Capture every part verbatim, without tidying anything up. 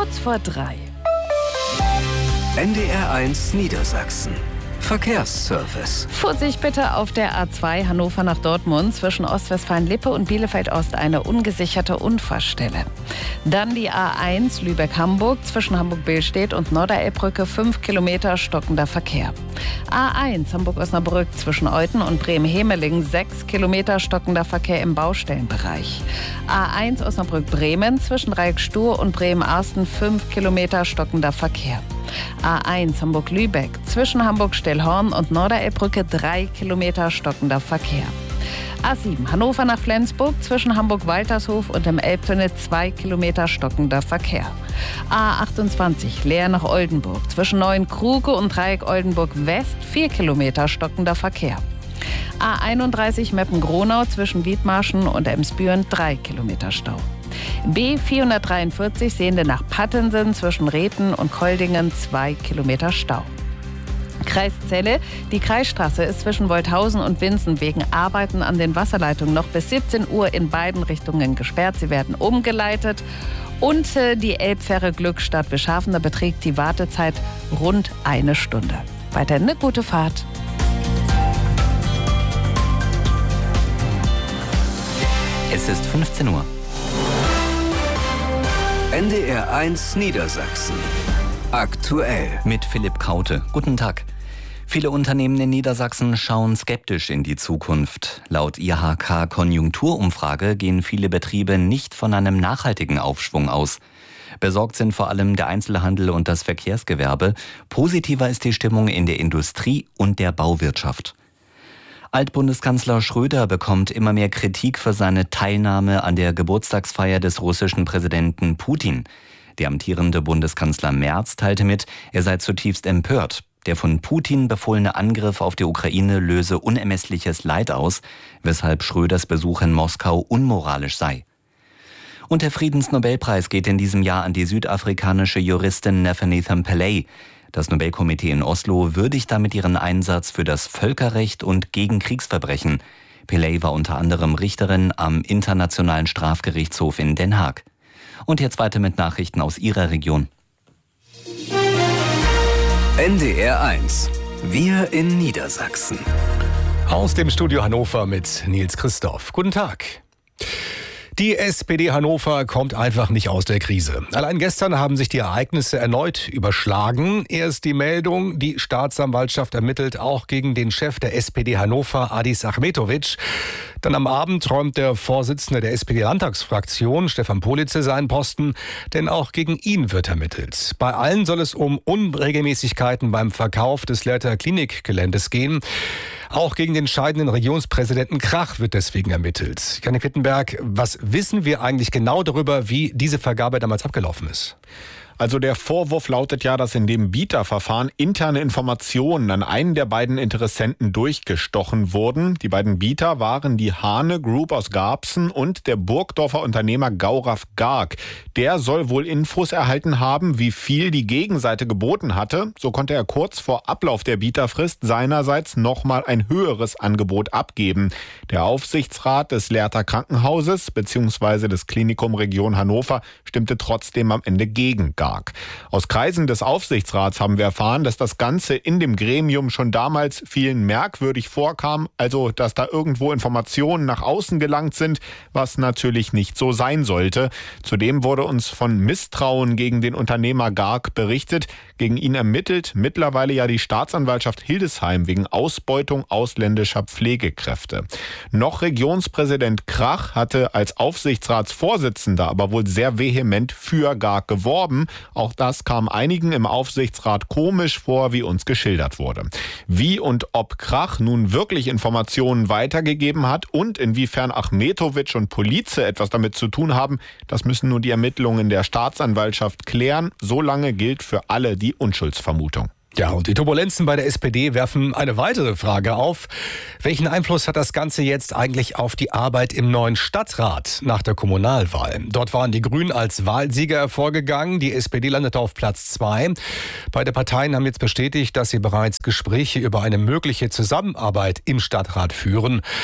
Kurz vor drei. N D R eins Niedersachsen. Verkehrsservice. Vorsicht bitte auf der A zwei Hannover nach Dortmund zwischen Ostwestfalen-Lippe und Bielefeld-Ost eine ungesicherte Unfallstelle. Dann die A eins Lübeck-Hamburg zwischen Hamburg-Billstedt und Norderelbbrücke fünf Kilometer stockender Verkehr. A eins Hamburg-Osnabrück zwischen Euten und Bremen-Hemeling sechs Kilometer stockender Verkehr im Baustellenbereich. A eins Osnabrück-Bremen zwischen Dreieckstuhr und Bremen-Arsten fünf Kilometer stockender Verkehr. A eins Hamburg-Lübeck zwischen Hamburg-Stellhorn und Norderelbbrücke drei Kilometer stockender Verkehr. A sieben Hannover nach Flensburg zwischen Hamburg-Waltershof und dem Elbtunnel zwei Kilometer stockender Verkehr. A achtundzwanzig Leer nach Oldenburg zwischen Neuenkruge und Dreieck Oldenburg West vier Kilometer stockender Verkehr. A einunddreißig Meppen-Gronau zwischen Wiedmarschen und Emsbüren drei Kilometer Stau. B vierhundertdreiundvierzig Sehende nach Pattensen zwischen Rethen und Koldingen zwei Kilometer Stau. Kreis Celle. Die Kreisstraße ist zwischen Wolthausen und Winsen wegen Arbeiten an den Wasserleitungen noch bis siebzehn Uhr in beiden Richtungen gesperrt. Sie werden umgeleitet. Und äh, die Elbfähre Glückstadt Wischhafen, da beträgt die Wartezeit rund eine Stunde. Weiterhin eine gute Fahrt. Es ist fünfzehn Uhr. N D R eins Niedersachsen. Aktuell. Mit Philipp Kraute. Guten Tag. Viele Unternehmen in Niedersachsen schauen skeptisch in die Zukunft. Laut I H K-Konjunkturumfrage gehen viele Betriebe nicht von einem nachhaltigen Aufschwung aus. Besorgt sind vor allem der Einzelhandel und das Verkehrsgewerbe. Positiver ist die Stimmung in der Industrie und der Bauwirtschaft. Altbundeskanzler Schröder bekommt immer mehr Kritik für seine Teilnahme an der Geburtstagsfeier des russischen Präsidenten Putin. Der amtierende Bundeskanzler Merz teilte mit, er sei zutiefst empört. Der von Putin befohlene Angriff auf die Ukraine löse unermessliches Leid aus, weshalb Schröders Besuch in Moskau unmoralisch sei. Und der Friedensnobelpreis geht in diesem Jahr an die südafrikanische Juristin Nefertiti Pillay. Das Nobelkomitee in Oslo würdigt damit ihren Einsatz für das Völkerrecht und gegen Kriegsverbrechen. Pillay war unter anderem Richterin am Internationalen Strafgerichtshof in Den Haag. Und jetzt weiter mit Nachrichten aus Ihrer Region. N D R eins. Wir in Niedersachsen. Aus dem Studio Hannover mit Nils Christoph. Guten Tag. Die S P D Hannover kommt einfach nicht aus der Krise. Allein gestern haben sich die Ereignisse erneut überschlagen. Erst die Meldung, die Staatsanwaltschaft ermittelt auch gegen den Chef der S P D Hannover, Adis Achmetovic. Dann am Abend räumt der Vorsitzende der S P D-Landtagsfraktion, Stefan Politzer, seinen Posten, denn auch gegen ihn wird ermittelt. Bei allen soll es um Unregelmäßigkeiten beim Verkauf des Lehrter Klinikgeländes gehen. Auch gegen den scheidenden Regionspräsidenten Krach wird deswegen ermittelt. Janik Wittenberg, was wissen wir eigentlich genau darüber, wie diese Vergabe damals abgelaufen ist? Also der Vorwurf lautet ja, dass in dem Bieterverfahren interne Informationen an einen der beiden Interessenten durchgestochen wurden. Die beiden Bieter waren die Hane Group aus Garbsen und der Burgdorfer Unternehmer Gaurav Garg. Der soll wohl Infos erhalten haben, wie viel die Gegenseite geboten hatte. So konnte er kurz vor Ablauf der Bieterfrist seinerseits nochmal ein höheres Angebot abgeben. Der Aufsichtsrat des Lehrter Krankenhauses bzw. des Klinikum Region Hannover stimmte trotzdem am Ende gegen Garg. Aus Kreisen des Aufsichtsrats haben wir erfahren, dass das Ganze in dem Gremium schon damals vielen merkwürdig vorkam, also dass da irgendwo Informationen nach außen gelangt sind, was natürlich nicht so sein sollte. Zudem wurde uns von Misstrauen gegen den Unternehmer Garg berichtet. Gegen ihn ermittelt mittlerweile ja die Staatsanwaltschaft Hildesheim wegen Ausbeutung ausländischer Pflegekräfte. Noch Regionspräsident Krach hatte als Aufsichtsratsvorsitzender aber wohl sehr vehement für Garg geworben. Auch das kam einigen im Aufsichtsrat komisch vor, wie uns geschildert wurde. Wie und ob Krach nun wirklich Informationen weitergegeben hat und inwiefern Achmetovic und Politzer etwas damit zu tun haben, das müssen nun die Ermittlungen der Staatsanwaltschaft klären. Solange gilt für alle die Unschuldsvermutung. Ja, und die Turbulenzen bei der S P D werfen eine weitere Frage auf. Welchen Einfluss hat das Ganze jetzt eigentlich auf die Arbeit im neuen Stadtrat nach der Kommunalwahl? Dort waren die Grünen als Wahlsieger hervorgegangen. Die S P D landete auf Platz zwei. Beide Parteien haben jetzt bestätigt, dass sie bereits Gespräche über eine mögliche Zusammenarbeit im Stadtrat führen.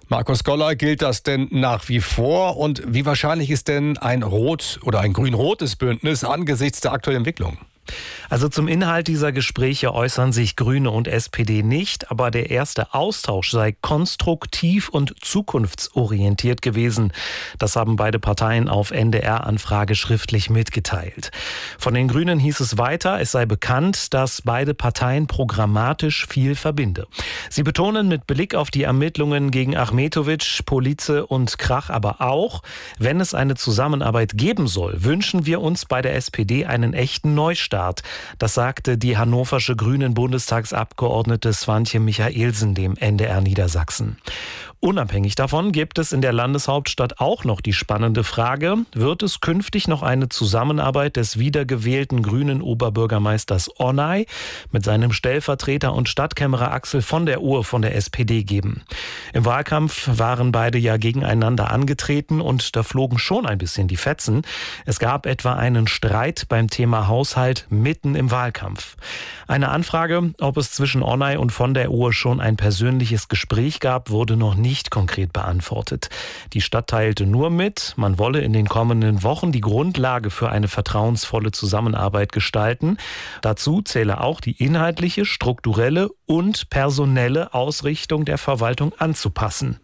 Markus Goller, gilt das denn nach wie vor? Und wie wahrscheinlich ist denn ein rot- oder ein grün-rotes Bündnis angesichts der aktuellen Entwicklung? Also zum Inhalt dieser Gespräche äußern sich Grüne und S P D nicht, aber der erste Austausch sei konstruktiv und zukunftsorientiert gewesen. Das haben beide Parteien auf N D R-Anfrage schriftlich mitgeteilt. Von den Grünen hieß es weiter, es sei bekannt, dass beide Parteien programmatisch viel verbinde. Sie betonen mit Blick auf die Ermittlungen gegen Achmetović, Police und Krach aber auch, wenn es eine Zusammenarbeit geben soll, wünschen wir uns bei der S P D einen echten Neustart. Das sagte die hannoversche Grünen-Bundestagsabgeordnete Swantje Michaelsen dem N D R Niedersachsen. Unabhängig davon gibt es in der Landeshauptstadt auch noch die spannende Frage, wird es künftig noch eine Zusammenarbeit des wiedergewählten grünen Oberbürgermeisters Onay mit seinem Stellvertreter und Stadtkämmerer Axel von der Uhr von der S P D geben? Im Wahlkampf waren beide ja gegeneinander angetreten und da flogen schon ein bisschen die Fetzen. Es gab etwa einen Streit beim Thema Haushalt mitten im Wahlkampf. Eine Anfrage, ob es zwischen Onay und von der Uhr schon ein persönliches Gespräch gab, wurde noch nicht konkret beantwortet. Die Stadt teilte nur mit, man wolle in den kommenden Wochen die Grundlage für eine vertrauensvolle Zusammenarbeit gestalten. Dazu zähle auch die inhaltliche, strukturelle und personelle Ausrichtung der Verwaltung anzupassen.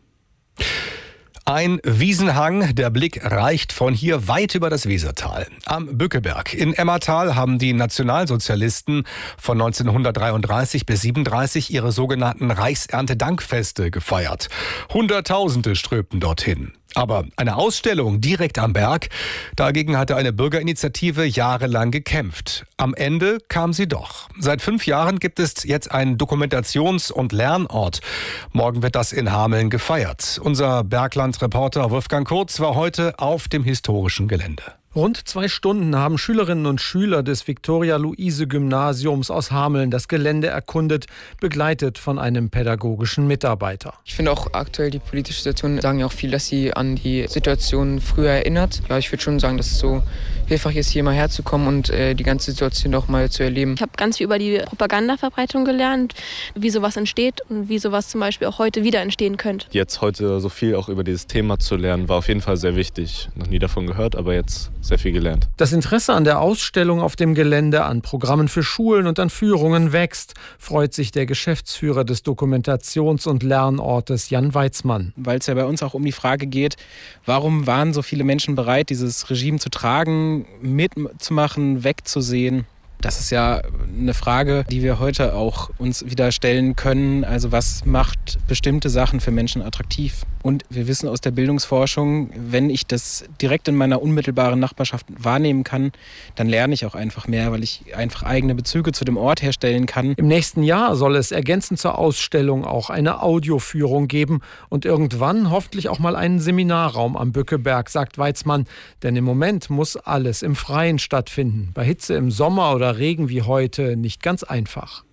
Ein Wiesenhang, der Blick reicht von hier weit über das Wesertal. Am Bückeberg in Emmertal haben die Nationalsozialisten von neunzehnhundertdreiunddreißig bis siebenunddreißig ihre sogenannten Reichserntedankfeste gefeiert. Hunderttausende strömten dorthin. Aber eine Ausstellung direkt am Berg, dagegen hatte eine Bürgerinitiative jahrelang gekämpft. Am Ende kam sie doch. Seit fünf Jahren gibt es jetzt einen Dokumentations- und Lernort. Morgen wird das in Hameln gefeiert. Unser Bergland-Reporter Wolfgang Kurz war heute auf dem historischen Gelände. Rund zwei Stunden haben Schülerinnen und Schüler des Viktoria-Luise-Gymnasiums aus Hameln das Gelände erkundet, begleitet von einem pädagogischen Mitarbeiter. Ich finde auch aktuell die politische Situation, sagen ja auch viel, dass sie an die Situation früher erinnert. Ja, ich würde schon sagen, dass es so hilfreich ist, hier mal herzukommen und äh, die ganze Situation doch mal zu erleben. Ich habe ganz viel über die Propagandaverbreitung gelernt, wie sowas entsteht und wie sowas zum Beispiel auch heute wieder entstehen könnte. Jetzt heute so viel auch über dieses Thema zu lernen, war auf jeden Fall sehr wichtig. Noch nie davon gehört, aber jetzt sehr viel gelernt. Das Interesse an der Ausstellung auf dem Gelände, an Programmen für Schulen und an Führungen wächst, freut sich der Geschäftsführer des Dokumentations- und Lernortes Jan Weitzmann. Weil es ja bei uns auch um die Frage geht, warum waren so viele Menschen bereit, dieses Regime zu tragen, mitzumachen, wegzusehen? Das ist ja eine Frage, die wir heute auch uns wieder stellen können. Also was macht bestimmte Sachen für Menschen attraktiv? Und wir wissen aus der Bildungsforschung, wenn ich das direkt in meiner unmittelbaren Nachbarschaft wahrnehmen kann, dann lerne ich auch einfach mehr, weil ich einfach eigene Bezüge zu dem Ort herstellen kann. Im nächsten Jahr soll es ergänzend zur Ausstellung auch eine Audioführung geben und irgendwann hoffentlich auch mal einen Seminarraum am Bückeberg, sagt Weitzmann. Denn im Moment muss alles im Freien stattfinden. Bei Hitze im Sommer oder Regen wie heute nicht ganz einfach.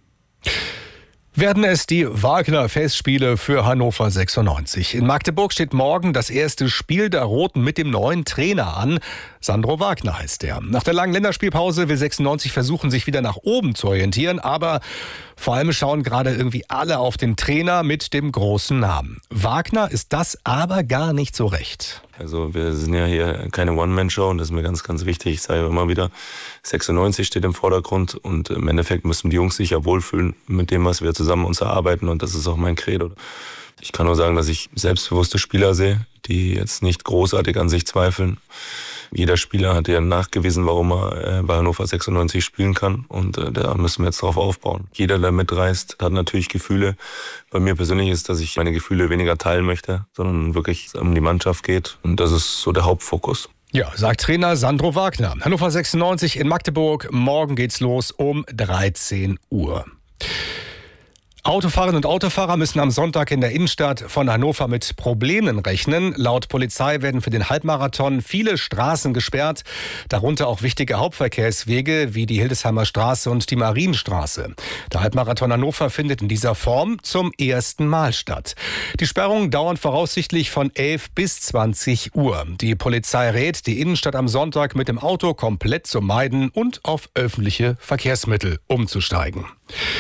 Werden es die Wagner-Festspiele für Hannover sechsundneunzig. In Magdeburg steht morgen das erste Spiel der Roten mit dem neuen Trainer an. Sandro Wagner heißt er. Nach der langen Länderspielpause will sechsundneunzig versuchen, sich wieder nach oben zu orientieren. Aber vor allem schauen gerade irgendwie alle auf den Trainer mit dem großen Namen. Wagner ist das aber gar nicht so recht. Also wir sind ja hier keine One-Man-Show und das ist mir ganz, ganz wichtig. Ich sage immer wieder, sechsundneunzig steht im Vordergrund und im Endeffekt müssen die Jungs sich ja wohlfühlen mit dem, was wir zusammen uns erarbeiten und das ist auch mein Credo. Ich kann nur sagen, dass ich selbstbewusste Spieler sehe, die jetzt nicht großartig an sich zweifeln. Jeder Spieler hat ja nachgewiesen, warum er bei Hannover sechsundneunzig spielen kann und da müssen wir jetzt drauf aufbauen. Jeder, der mitreist, hat natürlich Gefühle. Bei mir persönlich ist, dass ich meine Gefühle weniger teilen möchte, sondern wirklich um die Mannschaft geht und das ist so der Hauptfokus. Ja, sagt Trainer Sandro Wagner. Hannover sechsundneunzig in Magdeburg. Morgen geht's los um dreizehn Uhr. Autofahrerinnen und Autofahrer müssen am Sonntag in der Innenstadt von Hannover mit Problemen rechnen. Laut Polizei werden für den Halbmarathon viele Straßen gesperrt, darunter auch wichtige Hauptverkehrswege wie die Hildesheimer Straße und die Marienstraße. Der Halbmarathon Hannover findet in dieser Form zum ersten Mal statt. Die Sperrungen dauern voraussichtlich von elf bis zwanzig Uhr. Die Polizei rät, die Innenstadt am Sonntag mit dem Auto komplett zu meiden und auf öffentliche Verkehrsmittel umzusteigen.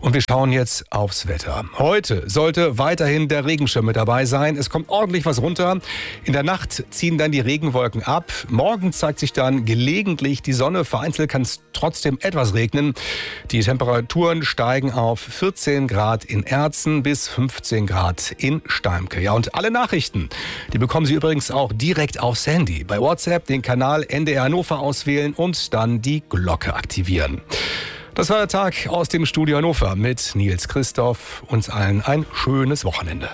Und wir schauen jetzt aufs Wetter. Heute sollte weiterhin der Regenschirm mit dabei sein. Es kommt ordentlich was runter. In der Nacht ziehen dann die Regenwolken ab. Morgen zeigt sich dann gelegentlich die Sonne. Vereinzelt kann es trotzdem etwas regnen. Die Temperaturen steigen auf vierzehn Grad in Erzen bis fünfzehn Grad in Steimke. Ja, und alle Nachrichten, die bekommen Sie übrigens auch direkt aufs Handy. Bei WhatsApp den Kanal N D R Hannover auswählen und dann die Glocke aktivieren. Das war der Tag aus dem Studio Hannover mit Nils Christoph. Uns allen ein schönes Wochenende.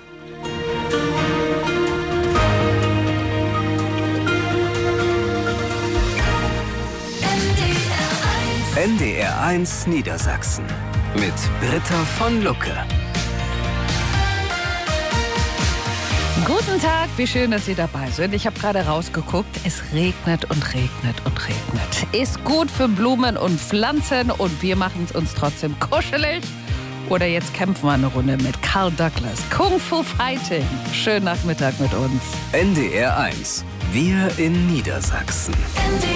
N D R eins Niedersachsen mit Britta von Lucke. Guten Tag, wie schön, dass Sie dabei sind. Ich habe gerade rausgeguckt, es regnet und regnet und regnet. Ist gut für Blumen und Pflanzen und wir machen es uns trotzdem kuschelig. Oder jetzt kämpfen wir eine Runde mit Carl Douglas. Kung Fu Fighting. Schönen Nachmittag mit uns. N D R eins. Wir in Niedersachsen.